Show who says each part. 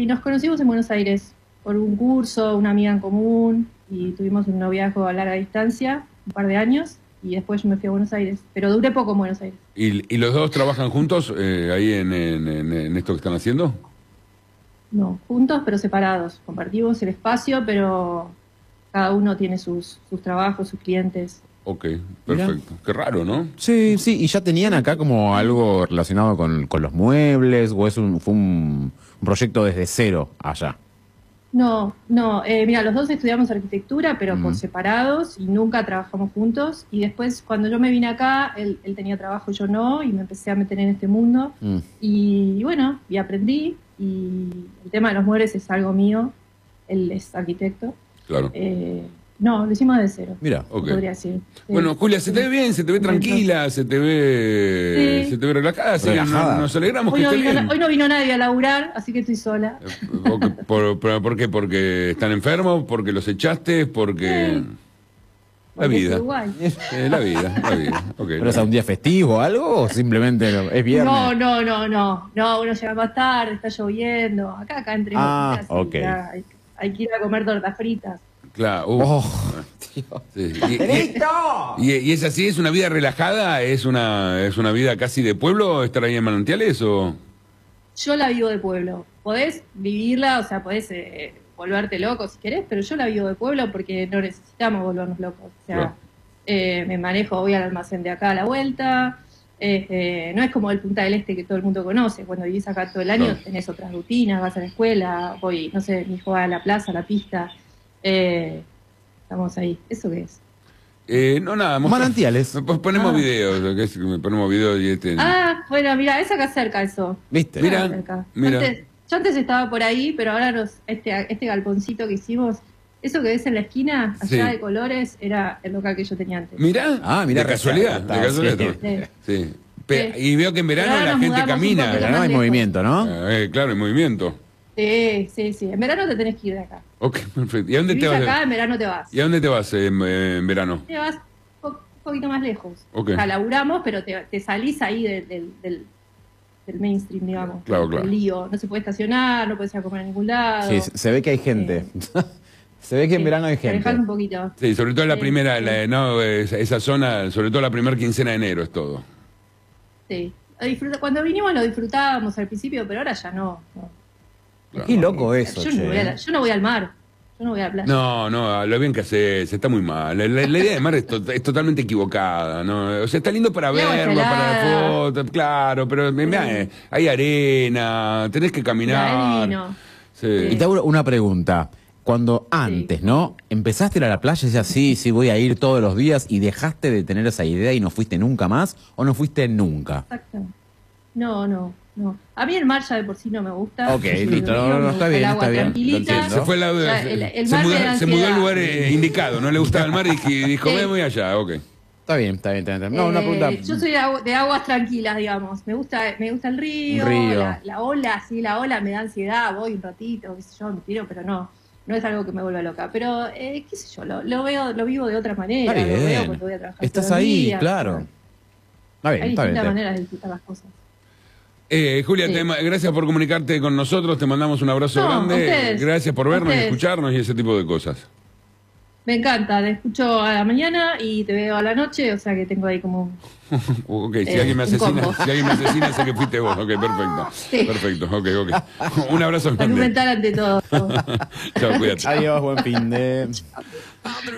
Speaker 1: y nos conocimos en Buenos Aires por un curso, una amiga en común, y tuvimos un noviazgo a larga distancia, un par de años, y después yo me fui a Buenos Aires, pero duré poco en Buenos Aires.
Speaker 2: ¿Y los dos trabajan juntos ahí en esto que están haciendo?
Speaker 1: No, juntos pero separados, compartimos el espacio, pero cada uno tiene sus trabajos, sus clientes.
Speaker 2: Ok, perfecto.
Speaker 3: Mirá.
Speaker 2: Qué raro, ¿no?
Speaker 3: Sí, sí, ¿y ya tenían acá como algo relacionado con los muebles o fue un proyecto desde cero allá?
Speaker 1: No, mira, los dos estudiamos arquitectura, pero por separados y nunca trabajamos juntos. Y después, cuando yo me vine acá, él tenía trabajo, yo no, y me empecé a meter en este mundo. Y bueno, y aprendí. Y el tema de los muebles es algo mío. Él es arquitecto.
Speaker 2: Claro.
Speaker 1: No, lo hicimos de cero.
Speaker 3: Mira,
Speaker 2: ok.
Speaker 1: Podría decir.
Speaker 2: Bueno, Julia, se te ve bien, se te ve tranquila, se te ve relajada, así que
Speaker 3: Relajada.
Speaker 2: nos alegramos
Speaker 1: Hoy
Speaker 2: que
Speaker 1: no,
Speaker 2: esté bien.
Speaker 1: hoy no vino nadie a laburar, así que estoy sola.
Speaker 2: ¿Por qué? ¿Porque están enfermos? ¿Porque los echaste? ¿Porque...? La
Speaker 1: Porque es
Speaker 2: vida.
Speaker 1: Uruguay.
Speaker 2: La vida. Okay,
Speaker 3: ¿Pero es a un día festivo o algo o simplemente es viernes?
Speaker 1: No, uno llega más tarde, está lloviendo. Acá entre nosotras,
Speaker 3: ok.
Speaker 1: ya hay que ir a comer tortas fritas.
Speaker 2: Claro.
Speaker 3: Dios.
Speaker 2: Sí. ¿Y es así? ¿Es una vida relajada? ¿Es una vida casi de pueblo estar ahí en Manantiales o...?
Speaker 1: Yo la vivo de pueblo. Podés vivirla, o sea, podés volverte loco si querés, pero yo la vivo de pueblo porque no necesitamos volvernos locos. O sea,
Speaker 2: Claro.
Speaker 1: me manejo, voy al almacén de acá a la vuelta. No es como el Punta del Este que todo el mundo conoce. Cuando vivís acá todo el año
Speaker 2: Claro.
Speaker 1: tenés otras rutinas, vas a la escuela, voy, no sé, mi hijo va a la plaza, a la pista. Estamos ahí. ¿Eso qué es?
Speaker 2: No, nada.
Speaker 3: Manantiales.
Speaker 2: Ponemos videos. Ponemos videos y
Speaker 1: Bueno, mira, es acá cerca eso.
Speaker 3: ¿Viste?
Speaker 2: Mira,
Speaker 1: Acá cerca.
Speaker 2: mira.
Speaker 1: Yo antes estaba por ahí, pero ahora este galponcito que hicimos, eso que ves en la esquina, allá
Speaker 2: Sí.
Speaker 1: de colores, era el local que yo tenía antes.
Speaker 2: Mirá,
Speaker 3: Mirá,
Speaker 2: de casualidad.
Speaker 3: está,
Speaker 2: De casualidad.
Speaker 3: sí.
Speaker 2: Sí. Y veo que en verano
Speaker 1: Pero ahora
Speaker 2: la
Speaker 1: nos
Speaker 2: gente
Speaker 1: mudamos un
Speaker 2: camina.
Speaker 1: poco
Speaker 3: Pero no hay
Speaker 1: lejos.
Speaker 3: movimiento, ¿no?
Speaker 2: Claro, en movimiento.
Speaker 1: Sí. En verano te tenés que ir de acá.
Speaker 2: Ok, perfecto. ¿Y a dónde
Speaker 1: Si
Speaker 2: te
Speaker 1: vivís
Speaker 2: vas?
Speaker 1: acá, en verano te vas.
Speaker 2: ¿Y a dónde te vas en verano?
Speaker 1: Te vas un poquito más lejos.
Speaker 2: Ok.
Speaker 1: O sea, laburamos, pero te salís ahí del mainstream, digamos.
Speaker 2: Claro.
Speaker 1: Del lío. No se puede estacionar, no puedes ir a comer a ningún lado.
Speaker 3: Sí, se ve que hay gente. Se ve que en verano hay
Speaker 1: Te alejás
Speaker 3: gente.
Speaker 1: un poquito.
Speaker 2: Sí, sobre todo la
Speaker 1: Sí,
Speaker 2: primera,
Speaker 1: sí.
Speaker 2: esa zona, sobre todo la primera quincena de enero es todo.
Speaker 1: Sí. Cuando vinimos lo disfrutábamos al principio, pero ahora ya no.
Speaker 3: Qué loco eso,
Speaker 1: Yo no voy
Speaker 3: che.
Speaker 1: yo no voy al mar. Yo no voy a la playa.
Speaker 2: No, lo bien que haces, está muy mal. La idea de mar es totalmente equivocada, ¿no? O sea, está lindo para
Speaker 1: Y agua
Speaker 2: verlo, para la
Speaker 1: salada.
Speaker 2: foto, claro, pero hay arena, tenés que caminar.
Speaker 1: Vino.
Speaker 2: Sí.
Speaker 3: Y te hago una pregunta. Cuando antes, ¿no? Empezaste a ir a la playa y decías, sí, voy a ir todos los días y dejaste de tener esa idea y no fuiste nunca más o no fuiste nunca.
Speaker 1: Exacto. No. A mí el mar ya de por sí no me gusta.
Speaker 3: Ok,
Speaker 1: Yo soy
Speaker 3: listo,
Speaker 1: de río,
Speaker 3: no,
Speaker 1: me
Speaker 3: está
Speaker 1: gusta
Speaker 3: bien,
Speaker 1: el agua
Speaker 3: está bien,
Speaker 1: tranquilita.
Speaker 3: lo entiendo.
Speaker 2: Se fue
Speaker 1: O sea, el
Speaker 2: se
Speaker 1: mar me da
Speaker 2: mudó al
Speaker 1: ansiedad.
Speaker 2: lugar indicado, no le gustaba el mar y dijo,
Speaker 1: Sí.
Speaker 2: me voy allá, ok.
Speaker 3: Está bien. No, una pregunta.
Speaker 1: Yo soy de aguas tranquilas, digamos. Me gusta el río,
Speaker 3: Un río.
Speaker 1: La ola me da ansiedad, voy un ratito, qué sé yo, me tiro, pero no es algo que me vuelva loca. Pero, qué sé yo, lo vivo de otra manera,
Speaker 3: Está
Speaker 1: lo veo
Speaker 3: bien.
Speaker 1: cuando voy a trabajar.
Speaker 3: Estás
Speaker 1: todos los
Speaker 3: ahí,
Speaker 1: días.
Speaker 3: claro. Está bien,
Speaker 1: Hay
Speaker 3: está
Speaker 1: distintas
Speaker 3: bien.
Speaker 1: maneras de disfrutar las cosas.
Speaker 2: Julia,
Speaker 1: Sí.
Speaker 2: gracias por comunicarte con nosotros, te mandamos un abrazo
Speaker 1: No,
Speaker 2: grande.
Speaker 1: a ustedes.
Speaker 2: Gracias por vernos y
Speaker 1: Ustedes.
Speaker 2: escucharnos y ese tipo de cosas.
Speaker 1: Me encanta, te escucho a la mañana y te veo a la noche, o sea que tengo ahí como
Speaker 2: Ok, si alguien me
Speaker 1: un combo.
Speaker 2: asesina, sé que fuiste vos. Ok, perfecto.
Speaker 1: Sí.
Speaker 2: Perfecto, ok. Un abrazo
Speaker 1: salud
Speaker 2: grande.
Speaker 1: mental ante todo.
Speaker 2: Chao, cuídate.
Speaker 3: Adiós, buen fin de...